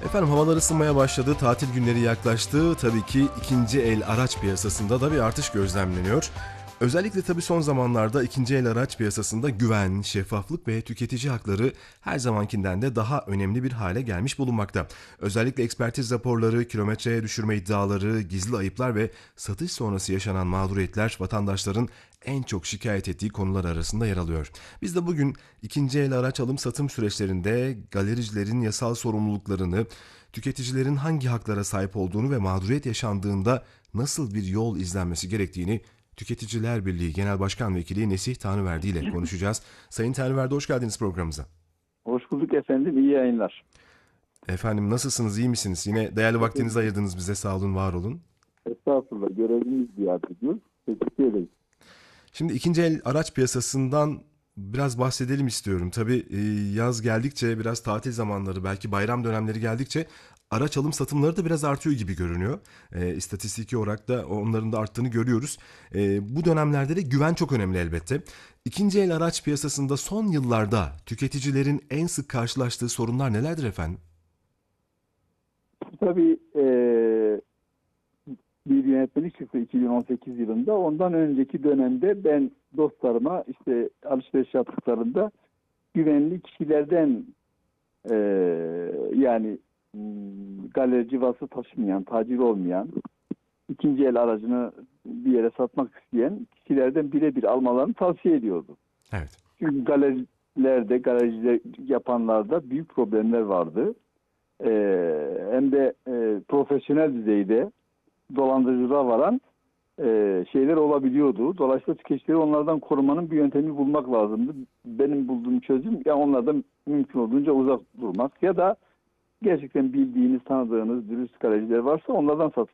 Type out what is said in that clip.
Efendim havalar ısınmaya başladı, tatil günleri yaklaştı. Tabii ki ikinci el araç piyasasında da bir artış gözlemleniyor. Özellikle tabii son zamanlarda ikinci el araç piyasasında güven, şeffaflık ve tüketici hakları her zamankinden de daha önemli bir hale gelmiş bulunmakta. Özellikle ekspertiz raporları, kilometreye düşürme iddiaları, gizli ayıplar ve satış sonrası yaşanan mağduriyetler vatandaşların en çok şikayet ettiği konular arasında yer alıyor. Biz de bugün ikinci el araç alım satım süreçlerinde galericilerin yasal sorumluluklarını, tüketicilerin hangi haklara sahip olduğunu ve mağduriyet yaşandığında nasıl bir yol izlenmesi gerektiğini Tüketiciler Birliği Genel Başkan Vekili Nesih Tanrıverdi ile konuşacağız. Sayın Tanrıverdi, hoş geldiniz programımıza. Hoş bulduk efendim, iyi yayınlar. Efendim nasılsınız, iyi misiniz? Yine değerli vaktinizi ayırdınız bize, sağ olun, var olun. Estağfurullah, görevimiz diye ediyoruz. Teşekkür ederiz. Şimdi ikinci el araç piyasasından biraz bahsedelim istiyorum. Tabii yaz geldikçe, biraz tatil zamanları, belki bayram dönemleri geldikçe araç alım satımları da biraz artıyor gibi görünüyor. İstatistiki olarak da onların da arttığını görüyoruz. Bu dönemlerde de güven çok önemli elbette. İkinci el araç piyasasında son yıllarda tüketicilerin en sık karşılaştığı sorunlar nelerdir efendim? Tabii bir yönetmelik çıktı 2018 yılında. Ondan önceki dönemde ben dostlarıma işte alışveriş yaptıklarında güvenli kişilerden yani galerici vasfı taşımayan, tacir olmayan, ikinci el aracını bir yere satmak isteyen kişilerden birebir almalarını tavsiye ediyordu. Evet. Çünkü galerilerde, galericiler yapanlarda büyük problemler vardı. Hem de profesyonel düzeyde dolandırıcılığa varan şeyler olabiliyordu. Dolayısıyla tüketicileri onlardan korumanın bir yöntemi bulmak lazımdı. Benim bulduğum çözüm ya onlardan mümkün olduğunca uzak durmak ya da gerçekten bildiğiniz, tanıdığınız dürüst galericiler varsa onlardan satın